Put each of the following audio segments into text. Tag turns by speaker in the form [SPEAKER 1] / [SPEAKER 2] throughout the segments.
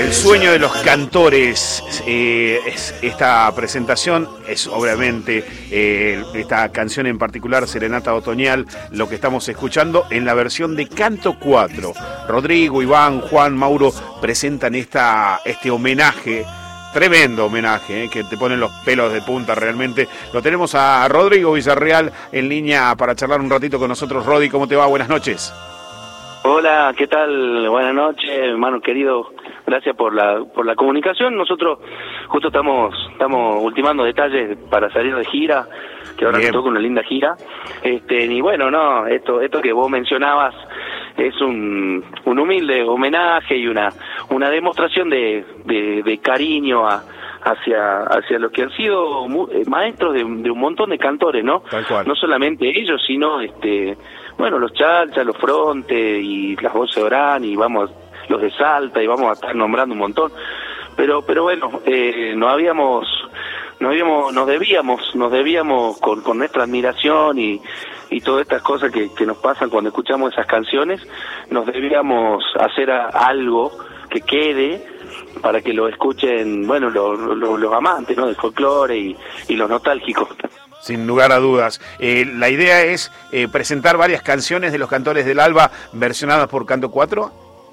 [SPEAKER 1] El sueño de los cantores, esta presentación es obviamente esta canción en particular, Serenata Otoñal, lo que estamos escuchando en la versión de Canto 4. Rodrigo, Iván, Juan, Mauro presentan este homenaje, tremendo homenaje, que te ponen los pelos de punta realmente. Lo tenemos a Rodrigo Villarreal en línea para charlar un ratito con nosotros. Rodi, ¿cómo te va? Buenas noches.
[SPEAKER 2] Hola, ¿qué tal? Buenas noches, hermano querido. Gracias por la comunicación. Nosotros justo estamos ultimando detalles para salir de gira, que ahora nos toca una linda gira. Y bueno, no, esto que vos mencionabas es un humilde homenaje y una demostración de cariño hacia los que han sido maestros de un montón de cantores, ¿no?
[SPEAKER 1] Tal cual.
[SPEAKER 2] No solamente ellos, sino bueno, los Chalchas, los Fronte y las voces de Orán, y vamos, los de Salta, y vamos a estar nombrando un montón. Pero bueno, nos debíamos con nuestra admiración y todas estas cosas que nos pasan cuando escuchamos esas canciones, nos debíamos hacer algo que quede para que lo escuchen, bueno, los amantes, ¿no?, del folclore y los nostálgicos.
[SPEAKER 1] Sin lugar a dudas. La idea es presentar varias canciones de los Cantores del Alba versionadas por Canto 4.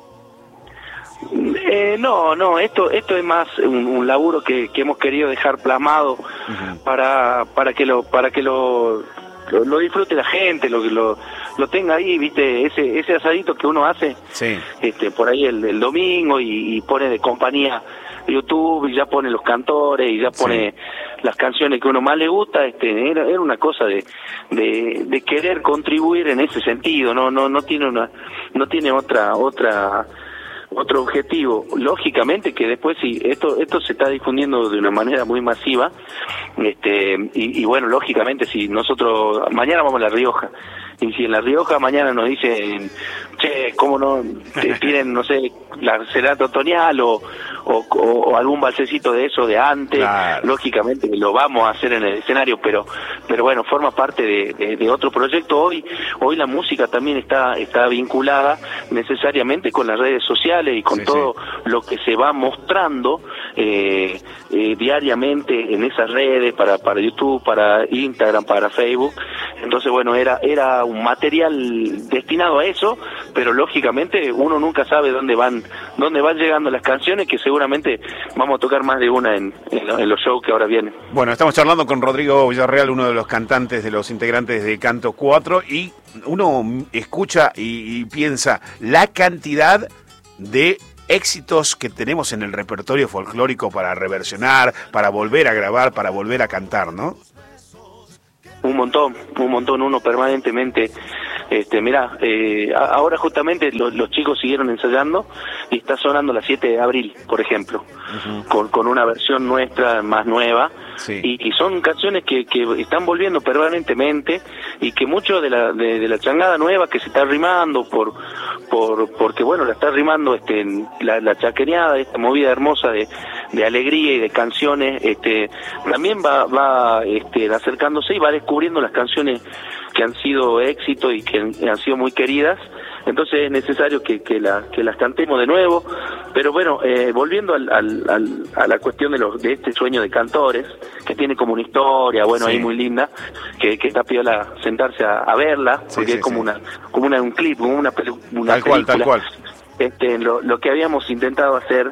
[SPEAKER 2] No, esto es más un laburo que hemos querido dejar plasmado para que lo disfrute la gente, lo tenga ahí, viste, ese asadito que uno hace,
[SPEAKER 1] sí,
[SPEAKER 2] por ahí el domingo y pone de compañía YouTube y ya pone los cantores y ya pone las canciones que uno más le gusta. Era una cosa de querer contribuir en ese sentido. No tiene otro objetivo. Lógicamente que después, si esto se está difundiendo de una manera muy masiva, y bueno, lógicamente, si nosotros mañana vamos a La Rioja, y si en La Rioja mañana nos dicen, che, ¿cómo no te piden, no sé, la Serenata Otoñal o algún balsecito de eso de antes? Claro. Lógicamente lo vamos a hacer en el escenario, pero bueno, forma parte de otro proyecto. Hoy la música también está vinculada necesariamente con las redes sociales y con todo lo que se va mostrando diariamente en esas redes, para YouTube, para Instagram, para Facebook. Entonces, bueno, era un material destinado a eso, pero lógicamente uno nunca sabe dónde van llegando las canciones, que seguramente vamos a tocar más de una en los shows que ahora vienen.
[SPEAKER 1] Bueno, estamos charlando con Rodrigo Villarreal, uno de los cantantes, de los integrantes de Canto 4, y uno escucha y piensa la cantidad de éxitos que tenemos en el repertorio folclórico para reversionar, para volver a grabar, para volver a cantar, ¿no?
[SPEAKER 2] Un montón, uno permanentemente. Mirá, ahora justamente los chicos siguieron ensayando y está sonando la 7 de abril, por ejemplo, con una versión nuestra, más nueva, y son canciones que están volviendo permanentemente, y que mucho de la changada nueva que se está rimando porque bueno, la está rimando la chaqueñada, esta movida hermosa de alegría y de canciones, también va acercándose y va descubriendo las canciones que han sido éxito y que han sido muy queridas. Entonces es necesario que las cantemos de nuevo. Pero bueno, volviendo a la cuestión de este sueño de cantores, que tiene como una historia, bueno, ahí muy linda, que está piola sentarse a verla, porque es como un clip, como una película.
[SPEAKER 1] Tal cual.
[SPEAKER 2] Lo que habíamos intentado hacer,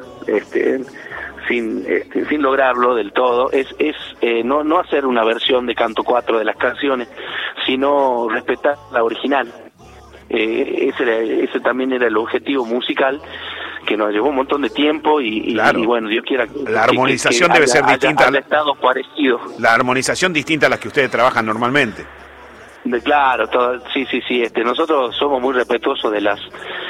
[SPEAKER 2] sin lograrlo del todo, es no hacer una versión de Canto 4 de las canciones, sino respetar la original. Ese también era el objetivo musical, que nos llevó un montón de tiempo y bueno, Dios quiera
[SPEAKER 1] la armonización debe ser distinta.
[SPEAKER 2] Haya estado parecido. La
[SPEAKER 1] armonización distinta a las que ustedes trabajan normalmente.
[SPEAKER 2] Claro, sí. Nosotros somos muy respetuosos de las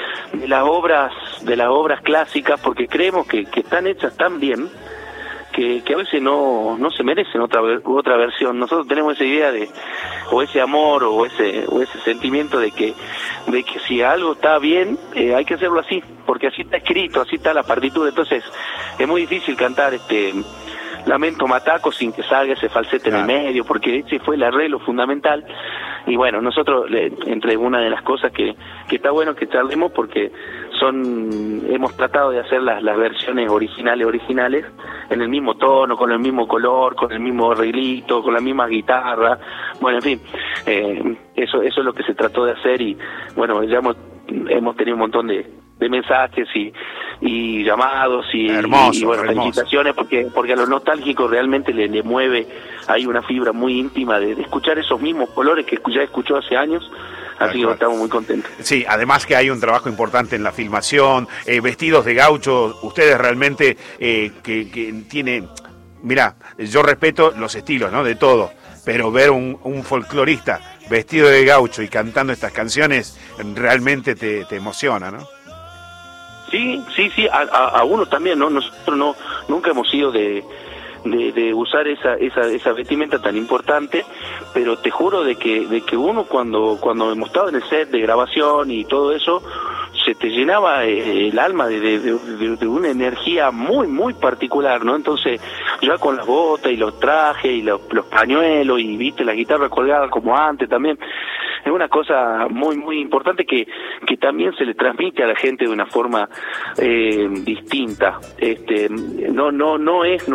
[SPEAKER 2] obras clásicas, porque creemos que están hechas tan bien que a veces no se merecen otra versión. Nosotros tenemos esa idea o ese amor o ese sentimiento de que si algo está bien, hay que hacerlo así, porque así está escrito, así está la partitura. Entonces es muy difícil cantar Lamento Mataco sin que salga ese falsete en el medio, porque ese fue el arreglo fundamental. Y bueno, nosotros, entre una de las cosas que está bueno que charlemos, porque hemos tratado de hacer las versiones originales en el mismo tono, con el mismo color, con el mismo arreglito, con la misma guitarra. Bueno, en fin, eso es lo que se trató de hacer, y bueno, ya hemos tenido un montón de mensajes y llamados y bueno, felicitaciones, porque a los nostálgicos realmente le mueve ahí una fibra muy íntima de escuchar esos mismos colores que ya escuchó hace años. Así que estamos muy contentos.
[SPEAKER 1] Sí, además que hay un trabajo importante en la filmación, vestidos de gaucho, ustedes realmente que tienen... Mirá, yo respeto los estilos, ¿no? De todo, pero ver un folclorista vestido de gaucho y cantando estas canciones realmente te emociona, ¿no?
[SPEAKER 2] Sí, a uno también, ¿no? Nosotros nunca hemos sido de usar esa vestimenta tan importante, pero te juro de que uno cuando hemos estado en el set de grabación y todo eso, se te llenaba el alma de una energía muy muy particular, ¿no? Entonces ya con las botas y los trajes y los pañuelos y viste la guitarra colgada como antes también, es una cosa muy muy importante que también se le transmite a la gente de una forma distinta. No es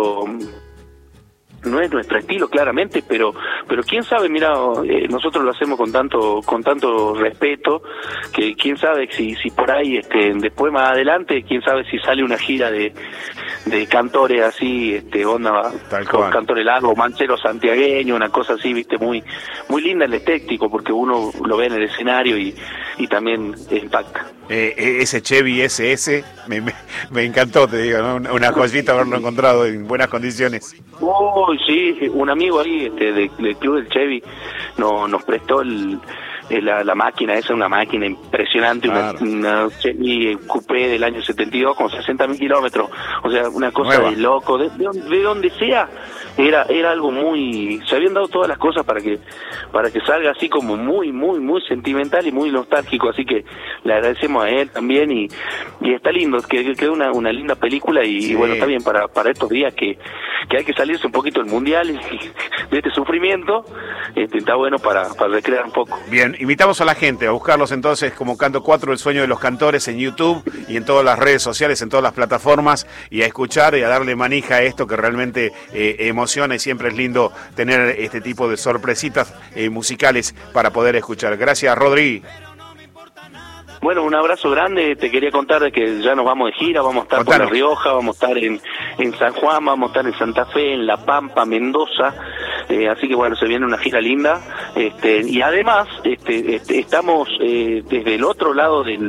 [SPEAKER 2] nuestro estilo claramente, pero quién sabe, mira, nosotros lo hacemos con tanto respeto, que quién sabe si por ahí después más adelante, quién sabe si sale una gira de cantores así, onda con cantores largos, manchero santiagueño, una cosa así, viste, muy muy linda el estético, porque uno lo ve en el escenario y también impacta.
[SPEAKER 1] Ese Chevy SS me encantó, te digo, ¿no? Una joyita haberlo encontrado en buenas condiciones.
[SPEAKER 2] Uy, sí, un amigo ahí del club del Chevy nos prestó la máquina, esa es una máquina impresionante, claro. una Chevy Coupé del año 72 con 60.000 kilómetros, o sea, una cosa nueva. De loco, de donde sea, era algo muy, se habían dado todas las cosas para que salga así como muy muy muy sentimental y muy nostálgico, así que le agradecemos a él también, y está lindo, que quedó una linda película, y bueno, está bien para estos días que hay que salirse un poquito del mundial de este sufrimiento, está bueno para recrear un poco.
[SPEAKER 1] Bien, invitamos a la gente a buscarlos entonces como Canto 4, El Sueño de los Cantores, en YouTube y en todas las redes sociales, en todas las plataformas, y a escuchar y a darle manija a esto que realmente emociona, y siempre es lindo tener este tipo de sorpresitas musicales para poder escuchar. Gracias, Rodri.
[SPEAKER 2] Bueno, un abrazo grande. Te quería contar de que ya nos vamos de gira, vamos a estar por La Rioja, vamos a estar en San Juan, vamos a estar en Santa Fe, en La Pampa, Mendoza, así que bueno, se viene una gira linda, y además estamos desde el otro lado del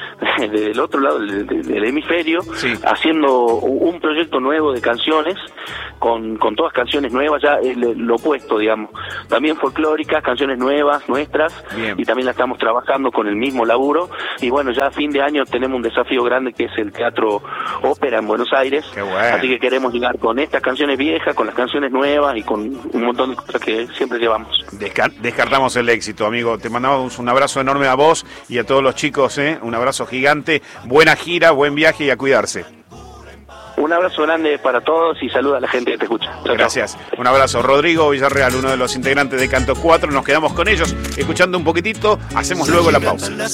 [SPEAKER 2] hemisferio, sí, haciendo un proyecto nuevo de canciones, con todas canciones nuevas, ya lo opuesto, digamos, también folclóricas, canciones nuevas, nuestras. Bien. Y también la estamos trabajando con el mismo laburo, y bueno, ya a fin de año tenemos un desafío grande que es el Teatro Ópera en Buenos Aires. Qué bueno. Así que queremos llegar con estas canciones viejas, con las canciones nuevas y con un montón de cosas que siempre llevamos.
[SPEAKER 1] Descartamos el éxito, amigo. Te mandamos un abrazo enorme a vos y a todos los chicos, un abrazo gigante, buena gira, buen viaje y a cuidarse.
[SPEAKER 2] Un abrazo grande para todos y saluda a la gente que te escucha. Chau,
[SPEAKER 1] gracias.
[SPEAKER 2] Chau.
[SPEAKER 1] Un abrazo. Rodrigo Villarreal, uno de los integrantes de Canto 4. Nos quedamos con ellos escuchando un poquitito. Hacemos luego la pausa.